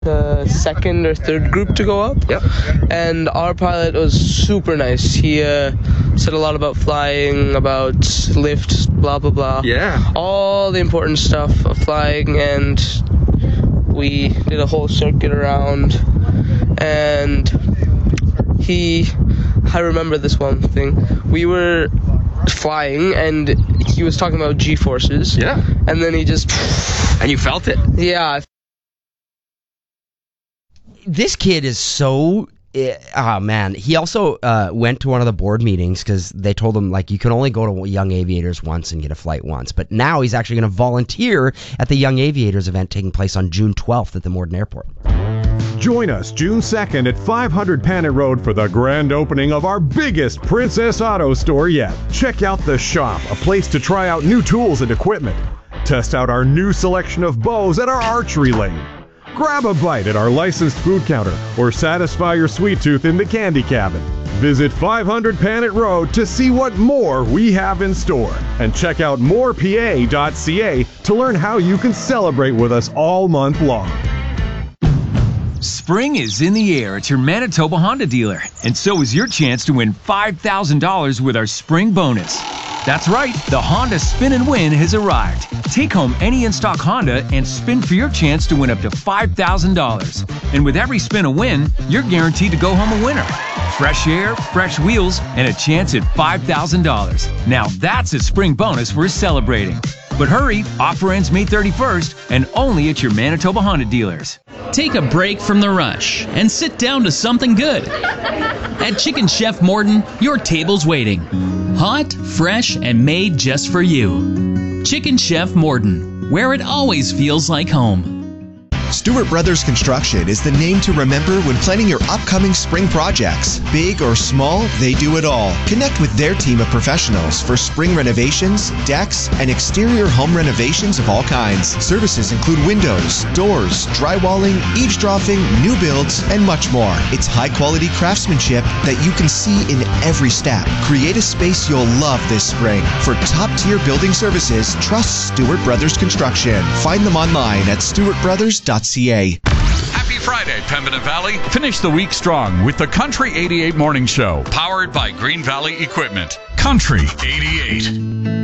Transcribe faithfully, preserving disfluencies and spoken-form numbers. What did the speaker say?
the second or third group to go up. Yep. And our pilot was super nice. He uh, said a lot about flying, about lift, blah, blah, blah. Yeah. All the important stuff of flying, and we did a whole circuit around, and he, I remember this one thing. We were flying, and he was talking about G-forces. Yeah. And then he just... And you felt it? Yeah. This kid is so... Oh, man. He also uh, went to one of the board meetings because they told him, like, you can only go to Young Aviators once and get a flight once. But now he's actually going to volunteer at the Young Aviators event taking place on June twelfth at the Morden Airport. Join us June second at five hundred Panet Road for the grand opening of our biggest Princess Auto store yet. Check out the shop, a place to try out new tools and equipment. Test out our new selection of bows at our archery lane. Grab a bite at our licensed food counter or satisfy your sweet tooth in the candy cabin. Visit five hundred Panet Road to see what more we have in store. And check out more P A dot C A to learn how you can celebrate with us all month long. Spring is in the air at your Manitoba Honda dealer, and so is your chance to win five thousand dollars with our spring bonus. That's right, the Honda Spin and Win has arrived. Take home any in-stock Honda and spin for your chance to win up to five thousand dollars. And with every spin a win, you're guaranteed to go home a winner. Fresh air, fresh wheels, and a chance at five thousand dollars. Now that's a spring bonus worth celebrating. But hurry, offer ends May thirty-first and only at your Manitoba Honda dealers. Take a break from the rush and sit down to something good. At Chicken Chef Morden, your table's waiting. Hot, fresh, and made just for you. Chicken Chef Morden, where it always feels like home. Stewart Brothers Construction is the name to remember when planning your upcoming spring projects. Big or small, they do it all. Connect with their team of professionals for spring renovations, decks, and exterior home renovations of all kinds. Services include windows, doors, drywalling, eavesdropping, new builds, and much more. It's high-quality craftsmanship that you can see in every step. Create a space you'll love this spring. For top-tier building services, trust Stewart Brothers Construction. Find them online at stewart brothers dot c a. Happy Friday, Pembina Valley. Finish the week strong with the Country eighty-eight Morning Show, powered by Green Valley Equipment. Country eighty-eight.